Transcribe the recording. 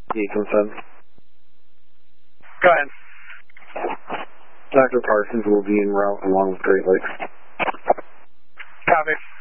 817. Go ahead. Dr. Parsons will be en route along with Great Lakes. Copy.